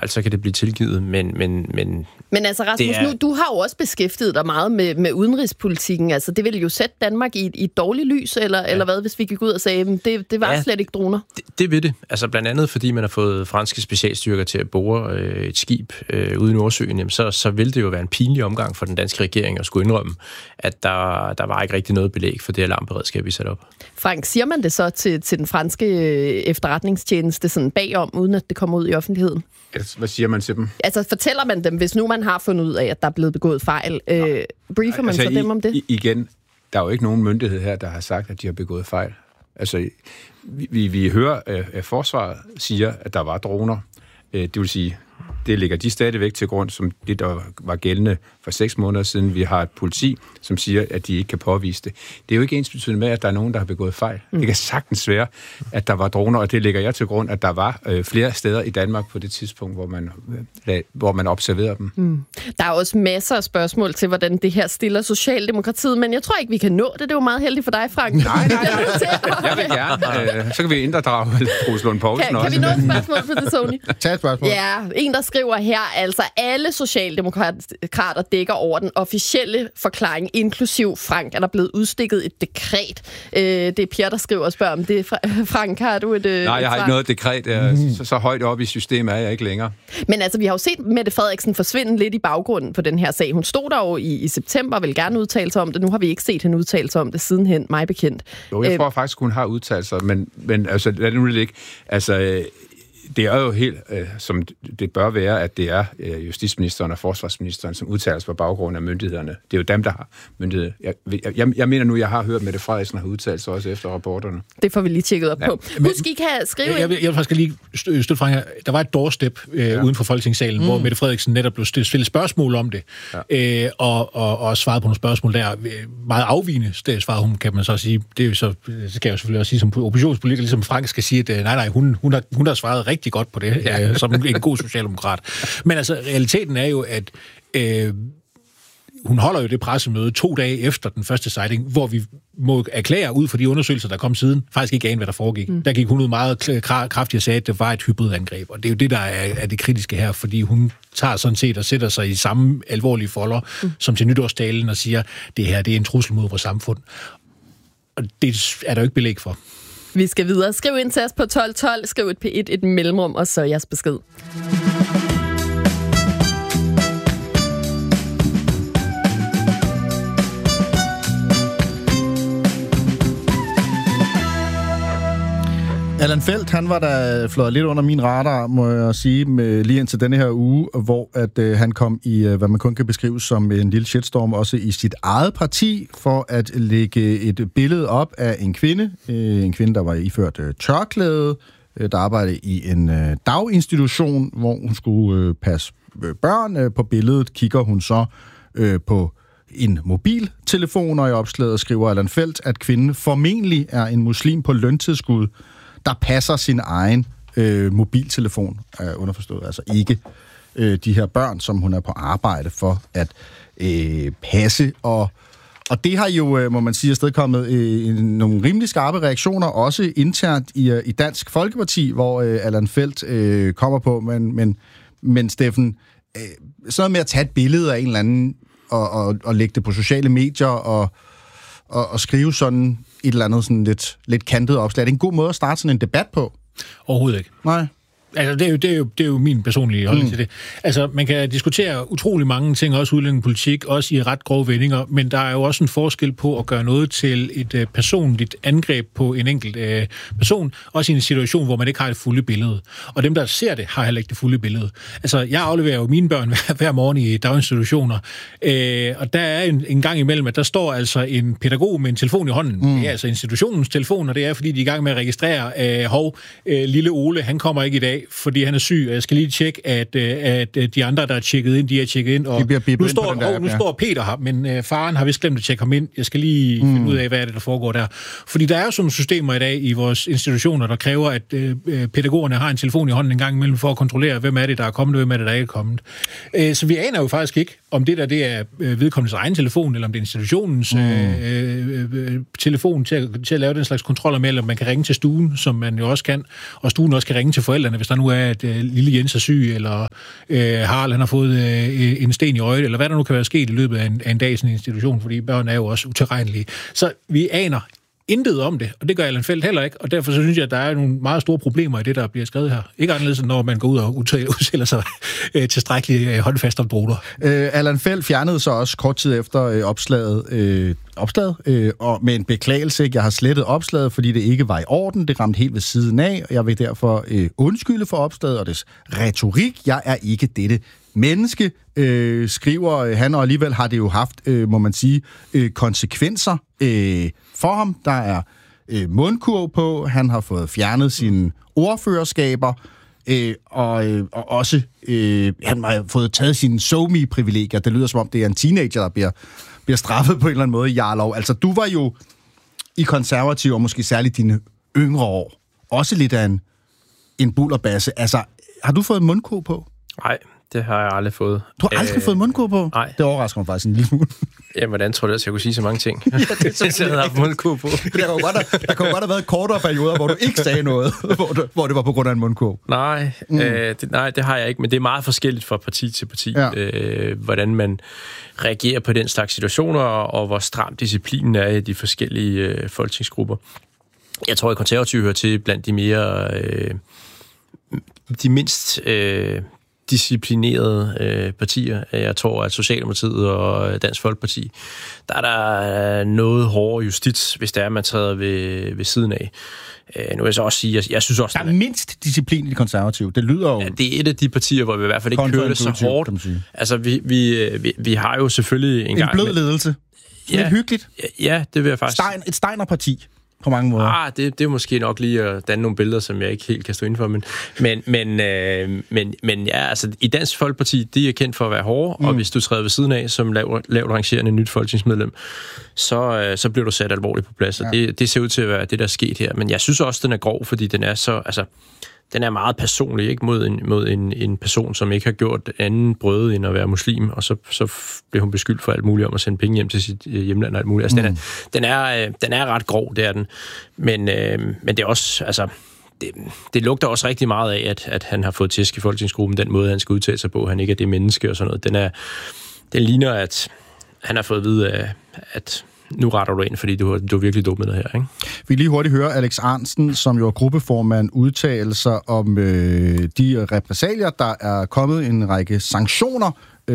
fejl, så kan det blive tilgivet, men altså Rasmus, nu, du har jo også beskæftiget dig meget med udenrigspolitikken. Altså, det ville jo sætte Danmark i et dårligt lys, eller hvad, hvis vi gik ud og sagde, det var slet ikke droner? Det vil det. Altså blandt andet, fordi man har fået franske specialstyrker til at bore et skib ude i Nordsøen, jamen, så vil det jo være en pinlig omgang for den danske regering at skulle indrømme, at der var ikke rigtig noget belæg for det alarmberedskab, vi satte op. Frank, siger man det så til den franske efterretningstjeneste sådan bagom, uden at det kommer ud i offentligheden? Hvad siger man til dem? Altså, fortæller man dem, hvis nu man har fundet ud af, at der er blevet begået fejl? Briefer man så dem om det? Igen, der er jo ikke nogen myndighed her, der har sagt, at de har begået fejl. Altså, vi hører, at forsvaret siger, at der var droner. Det vil sige, det ligger de stadigvæk til grund, som det, der var gældende for 6 måneder siden. Vi har et politi, som siger, at de ikke kan påvise det. Det er jo ikke ensbetydende med, at der er nogen, der har begået fejl. Det kan sagtens være, at der var droner, og det ligger jeg til grund, at der var flere steder i Danmark på det tidspunkt, hvor man observerede dem. Der er også masser af spørgsmål til, hvordan det her stiller Socialdemokratiet, men jeg tror ikke, vi kan nå det. Det er jo meget heldigt for dig, Frank. Nej. Jeg vil gerne. Så kan vi inddrage Troels Lund Poulsen også. Kan vi nå et spørgsmål på det, Sony? Tag et spørgsmål. Ja, en, der skriver her, altså alle socialdemokrater dækker over den officielle forklaring, inklusiv Frank, er der blevet udstikket et dekret. Det er Pierre, der skriver og spørger om det. Frank, har du et Nej, jeg har ikke noget dekret. Så højt op i systemet er jeg ikke længere. Men altså, vi har jo set Mette Frederiksen forsvinde lidt i baggrunden på den her sag. Hun stod der jo i september og ville gerne udtale sig om det. Nu har vi ikke set hende udtale sig om det sidenhen, mig bekendt. Jo, jeg tror faktisk, hun har udtalt sig, men altså, lad det nu ligge. Altså, det er jo helt, som det bør være, at det er justitsministeren og forsvarsministeren, som udtaler sig på baggrund af myndighederne. Det er jo dem, der har myndighed. Jeg mener nu, jeg har hørt, at Mette Frederiksen har udtalt sig også efter rapporterne. Det får vi lige tjekket op på. Husk, I kan skrive Jeg vil faktisk lige støtte fra her. Der var et doorstep uden for Folketingssalen, hvor Mette Frederiksen netop blev stillet spørgsmål om det, og svarede på nogle spørgsmål der. Meget afvigende svarede hun, kan man så sige. Det er jo så, det skal jeg jo selvfølgelig også sige som oppositionspolitiker, ligesom Frank skal sige, at nej, hun har svaret rigtig godt på det, som en god socialdemokrat. Men altså, realiteten er jo, at hun holder jo det pressemøde 2 dage efter den første sighting, hvor vi må erklære ud for de undersøgelser, der kom siden, faktisk ikke ane, hvad der foregik. Der gik hun ud meget kraftigt og sagde, at det var et hybridangreb, og det er jo det, der er det kritiske her, fordi hun tager sådan set og sætter sig i samme alvorlige folder, som til nytårstalen og siger, det her, det er en trussel mod vores samfund. Og det er der jo ikke belæg for. Vi skal videre. Skriv ind til os på 1212, skriv et P1, et mellemrum, og så jeres besked. Allan Feldt, han var der fløjet lidt under min radar, må jeg sige, lige indtil denne her uge, hvor at han kom i, hvad man kun kan beskrive som en lille shitstorm, også i sit eget parti, for at lægge et billede op af en kvinde, der var iført tørklæde, der arbejdede i en daginstitution, hvor hun skulle passe børn. På billedet kigger hun så på en mobiltelefon, og i opslaget skriver Allan Feldt, at kvinden formentlig er en muslim på løntilskud, der passer sin egen mobiltelefon, underforstået, altså ikke de her børn, som hun er på arbejde for at passe. Og det har jo, må man sige, afstedkommet nogle rimelig skarpe reaktioner, også internt i Dansk Folkeparti, hvor Allan Feldt kommer på, men Steffen, sådan med at tage et billede af en eller anden og lægge det på sociale medier og skrive sådan et eller andet sådan lidt kantet opslag. Er det en god måde at starte sådan en debat på? Overhovedet ikke. Nej. Altså, det er jo min personlige holdning til det. Altså, man kan diskutere utrolig mange ting, også udlændingepolitik, også i ret grove vendinger, men der er jo også en forskel på at gøre noget til et personligt angreb på en enkelt person, også i en situation, hvor man ikke har det fulde billede. Og dem, der ser det, har heller ikke det fulde billede. Altså, jeg afleverer jo mine børn hver morgen i daginstitutioner, og der er en gang imellem, at der står altså en pædagog med en telefon i hånden. Det er altså institutionens telefon, og det er, fordi de er i gang med at registrere, lille Ole, han kommer ikke i dag, fordi han er syg, og jeg skal lige tjekke, at de andre, der er tjekket ind, de er tjekket ind, og nu står Peter her, men faren har vist glemt at tjekke ham ind. Jeg skal lige finde ud af, hvad er det, der foregår der. Fordi der er jo sådan nogle systemer i dag i vores institutioner, der kræver, at pædagogerne har en telefon i hånden en gang imellem for at kontrollere, hvem er det, der er kommet, og hvem er det, der ikke er kommet. Så vi aner jo faktisk ikke, om det er vedkommendes egen telefon, eller om det er institutionens telefon til at lave den slags kontroller med, eller man kan ringe til stuen, som man jo også kan, og stuen også kan ringe til forældrene, hvis der nu er, at lille Jens er syg, eller Harald han har fået en sten i øjet, eller hvad der nu kan være sket i løbet af en dag i sådan en institution, fordi børn er jo også utilregnelige. Så vi aner intet om det, og det gør Allan Feldt heller ikke, og derfor så synes jeg, at der er nogle meget store problemer i det, der bliver skrevet her. Ikke anderledes, når man går ud og udtaler sig tilstrækkeligt håndfast om droner. Allan Feldt fjernede så også kort tid efter opslaget, og med en beklagelse. Jeg har slettet opslaget, fordi det ikke var i orden. Det ramte helt ved siden af, og jeg vil derfor undskylde for opslaget og dets retorik. Jeg er ikke dette menneske, skriver han, og alligevel har det jo haft, må man sige, konsekvenser for ham. Der er mundkurv på, han har fået fjernet sine ordførerskaber, og også han har fået taget sine SoMe-privilegier. Det lyder som om, det er en teenager, der bliver straffet på en eller anden måde, Jarlov. Altså, du var jo i Konservativ, og måske særligt dine yngre år, også lidt af en bullerbasse. Altså, har du fået mundkurv på? Nej, det har jeg aldrig fået. Du har aldrig fået mundkurv på? Nej. Det overrasker mig faktisk en lille smule. Jamen, hvordan tror du, at jeg kunne sige så mange ting? Ja, det jeg havde haft mundkurv på. Der kunne godt have været kortere perioder, hvor du ikke sagde noget, hvor det var på grund af en mundkurv. Nej, det har jeg ikke, men det er meget forskelligt fra parti til parti, hvordan man reagerer på den slags situationer, og hvor stram disciplinen er i de forskellige folketingsgrupper. Jeg tror, at Konservative hører til blandt de mindst disciplinerede partier. Jeg tror, at Socialdemokratiet og Dansk Folkeparti, der er der noget hårdere justits, hvis det er, man træder ved siden af. Nu vil jeg så også sige, jeg synes også... Der er mindst disciplin i de Konservative. Det lyder jo... Ja, det er et af de partier, hvor vi i hvert fald ikke kører det så hårdt. Altså, vi har jo selvfølgelig en blød ledelse. Lidt hyggeligt. Ja, det vil jeg faktisk... Et Steiner-parti. På mange måder. Det er måske nok lige at danne nogle billeder, som jeg ikke helt kan stå inden for, men ja, altså i Dansk Folkeparti, de er kendt for at være hårde, og hvis du træder ved siden af som lavt rangerende nyt folketingsmedlem, så bliver du sat alvorligt på plads, og det ser ud til at være det, der er sket her. Men jeg synes også, den er grov, fordi den er så, altså, den er meget personlig, ikke mod en person, som ikke har gjort anden brøde end at være muslim, og så bliver hun beskyldt for alt muligt om at sende penge hjem til sit hjemland og alt muligt. Altså, den er ret grov, det er den. Men det er også, altså, det lugter også rigtig meget af, at han har fået tæsk i folketingsgruppen, den måde, han skal udtale sig på, han ikke er det menneske og sådan noget. Den ligner, at han har fået at vide, at nu retter du ind, fordi du er virkelig dum med det her, ikke? Vi lige hurtigt høre Alex Ahrendtsen, som jo er gruppeformand, udtale sig om de repressalier, der er kommet en række sanktioner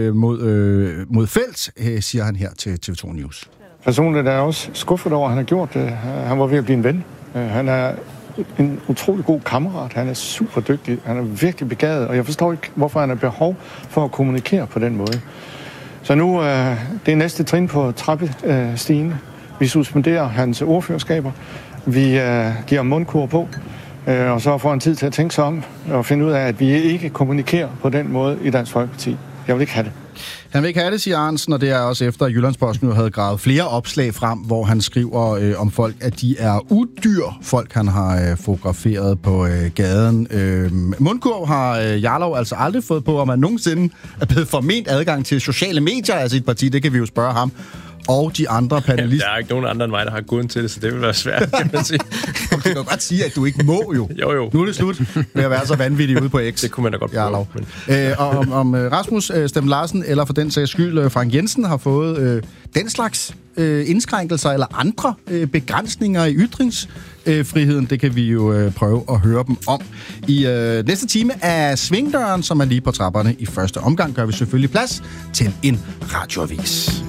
mod Feldt, siger han her til TV2 News. Personligt er jeg også skuffet over, at han har gjort det. Han var ved at blive en ven. Han er en utrolig god kammerat. Han er super dygtig. Han er virkelig begavet, og jeg forstår ikke, hvorfor han har behov for at kommunikere på den måde. Så nu det er næste trin på trappestigen. Vi suspenderer hans ordførerskaber. Vi giver ham mundkur på, og så får han tid til at tænke sig om og finde ud af, at vi ikke kommunikerer på den måde i Dansk Folkeparti. Jeg vil ikke have det. Han vil ikke have det, siger Ahrendtsen, og det er også efter, at Jyllandsposten jo havde gravet flere opslag frem, hvor han skriver om folk, at de er udyr. Folk, han har fotograferet på gaden. Mundkurv har Jarlov altså aldrig fået på, om han nogensinde er blevet forment adgang til sociale medier af sit parti. Det kan vi jo spørge ham. Og de andre panelister... Der er ikke nogen andre end mig, der har gået til det, så det vil være svært, kan man sige. Du kan jo godt sige, at du ikke må jo. Jo. Nu er det slut med at være så vanvittig ude på X. Det kunne man da godt prøve. Og om Rasmus Stem Larsen, eller for den sags skyld Frank Jensen, har fået den slags indskrænkelser eller andre begrænsninger i ytringsfriheden, det kan vi jo prøve at høre dem om. I næste time af Svingdøren, som er lige på trapperne i første omgang, gør vi selvfølgelig plads til en radioavis.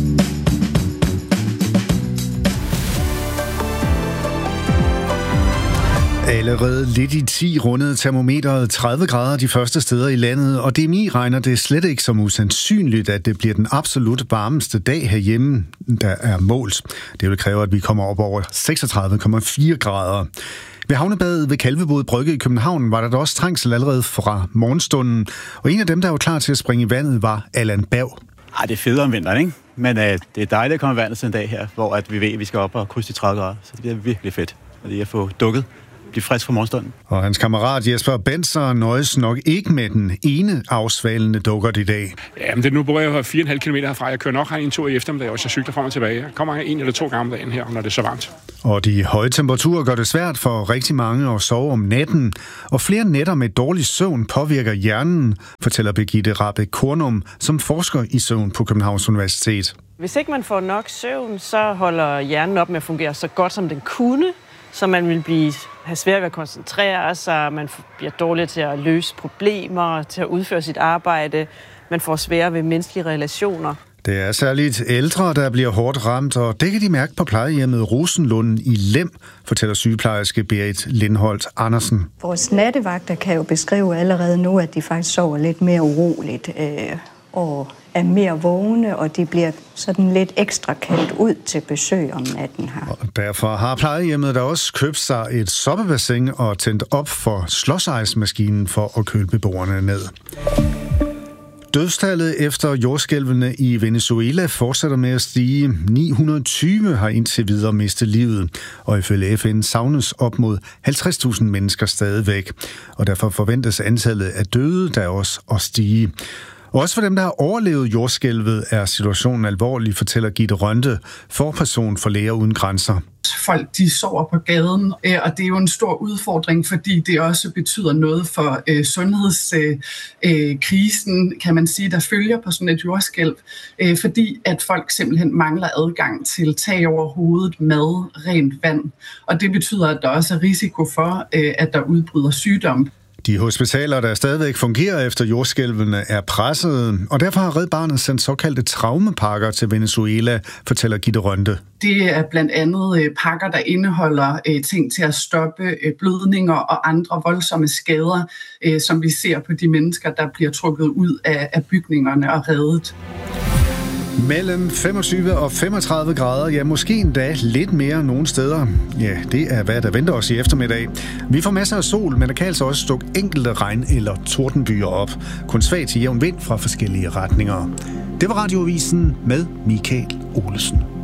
Allerede lidt i 10 rundede termometeret 30 grader de første steder i landet, og DMI regner det slet ikke som usandsynligt, at det bliver den absolut varmeste dag herhjemme, der er målt. Det vil kræve, at vi kommer op over 36,4 grader. Ved havnebadet ved Kalvebod Brygge i København var der da også trængsel allerede fra morgenstunden, og en af dem, der var klar til at springe i vandet, var Allan Berg. Det er federe om vinteren, ikke? Men det er dejligt at komme i vandet sådan en dag her, hvor at vi ved, at vi skal op og krydse de 30 grader, så det bliver virkelig fedt, fordi jeg får dukket blive frisk fra morgenstunden. Og hans kammerat Jesper Benser nøjes nok ikke med den ene afsvalende dukkert i dag. Ja, men nu bor jeg 4,5 km herfra. Jeg kører nok en tur i eftermiddag, og jeg cykler frem og tilbage. Jeg kommer 1 eller 2 gange om dagen her, når det er så varmt. Og de høje temperaturer gør det svært for rigtig mange at sove om natten, og flere nætter med dårlig søvn påvirker hjernen, fortæller Birgitte Rahbek Kornum, som forsker i søvn på Københavns Universitet. Hvis ikke man får nok søvn, så holder hjernen op med at fungere så godt, som den kunne, så man vil have svært ved at koncentrere sig, man bliver dårligere til at løse problemer, til at udføre sit arbejde, man får sværere ved menneskelige relationer. Det er særligt ældre, der bliver hårdt ramt, og det kan de mærke på plejehjemmet Rosenlunden i Lem, fortæller sygeplejerske Berit Lindholt Andersen. Vores nattevagter kan jo beskrive allerede nu, at de faktisk sover lidt mere uroligt og er mere vågne, og de bliver sådan lidt ekstra kaldt ud til besøg om natten her. Og derfor har plejehjemmet der også købt sig et soppebassin og tændt op for slåsejsmaskinen for at køle beboerne ned. Dødstallet efter jordskælvene i Venezuela fortsætter med at stige. 920 har indtil videre mistet livet, og ifølge FN savnes op mod 50.000 mennesker stadigvæk. Og derfor forventes antallet af døde der også at stige. Også for dem, der har overlevet jordskælvet, er situationen alvorlig, fortæller Gitte Rønte, forperson for Læger Uden Grænser. Folk, de sover på gaden, og det er jo en stor udfordring, fordi det også betyder noget for sundhedskrisen, kan man sige, der følger på sådan et jordskælv, fordi at folk simpelthen mangler adgang til tag over hovedet, mad, rent vand, og det betyder, at der også er risiko for, at der udbryder sygdom. De hospitaler, der stadigvæk fungerer efter jordskælvene, er pressede, og derfor har Red Barnet sendt såkaldte traumepakker til Venezuela, fortæller Gitte Rønte. Det er blandt andet pakker, der indeholder ting til at stoppe blødninger og andre voldsomme skader, som vi ser på de mennesker, der bliver trukket ud af bygningerne og reddet. Mellem 25 og 35 grader, ja måske endda lidt mere nogle steder. Ja, det er hvad der venter os i eftermiddag. Vi får masser af sol, men der kan altså også dukke enkelte regn- eller tordenbyer op. Kun svag til jævn vind fra forskellige retninger. Det var Radioavisen med Michael Olesen.